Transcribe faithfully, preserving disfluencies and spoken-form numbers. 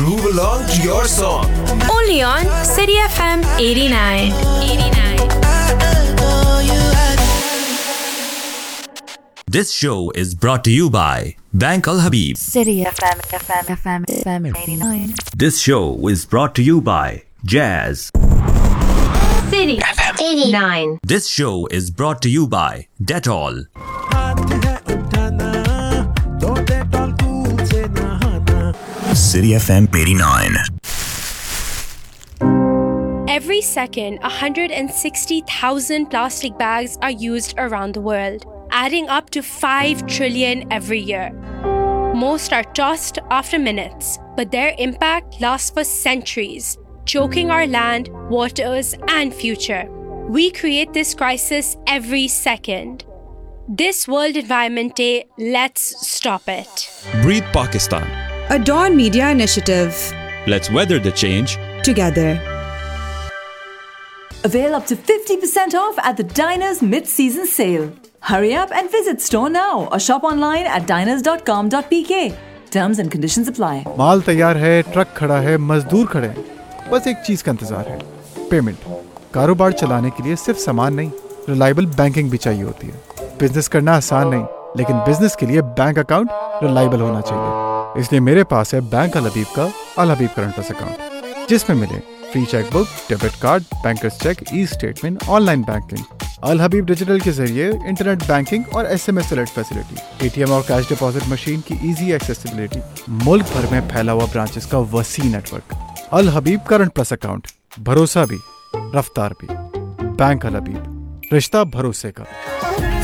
move along to your song. Only on City F M eighty-nine. eighty-nine. This show is brought to you by Bank Al Habib. City F M, F M, F M, F M eighty-nine. This show is brought to you by Jazz. City F M eighty-nine. This show is brought to you by Dettol. City F M eighty-nine. Every second, one hundred sixty thousand plastic bags are used around the world, adding up to five trillion every year. Most are tossed after minutes, but their impact lasts for centuries, choking our land, waters, and future. We create this crisis every second. This World Environment Day, let's stop it. Breathe Pakistan. A Dawn Media initiative. Let's weather the change together. Avail up to fifty percent off at the Diners mid-season sale. Hurry up and visit store now or shop online at diners dot com dot p k. Terms and conditions apply. माल तैयार है, truck खड़ा है, मजदूर खड़े हैं। बस एक चीज का इंतजार है, पेमेंट। कारोबार चलाने के लिए सिर्फ सामान नहीं, रिलायबल बैंकिंग भी चाहिए होती है। बिजनेस करना आसान नहीं, लेकिन बिजनेस के लिए बैंक अकाउंट रिलायबल होना चाहिए। इसलिए मेरे पास है बैंक अल हबीब का अल हबीब करंट प्लस अकाउंट, जिसमें मिले free chequebook, debit card, bankers check, e statement, online banking. अल हबीब डिजिटल के जरिए इंटरनेट बैंकिंग और एसएमएस अलर्ट फैसिलिटी, एटीएम और कैश डिपॉजिट मशीन की इजी एक्सेसिबिलिटी, मुल्क भर में फैला हुआ ब्रांचेस का वसी नेटवर्क। अल हबीब करंट प्लस अकाउंट, भरोसा भी, रफ्तार भी। बैंक अल हबीब, रिश्ता भरोसे का।